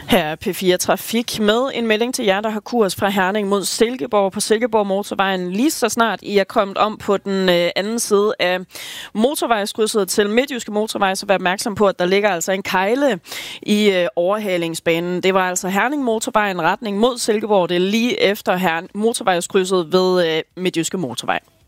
Her er P4 Trafik med en melding til jer, der har kurs fra Herning mod Silkeborg på Silkeborg Motorvejen. Lige så snart I er kommet om på den anden side af motorvejskrydset til Midtjyske Motorvej, så vær opmærksom på, at der ligger altså en kejle i overhalingsbanen. Det var altså Herning Motorvejen retning mod Silkeborg. Det er lige efter motorvejskrydset ved Midtjyske Motorvej.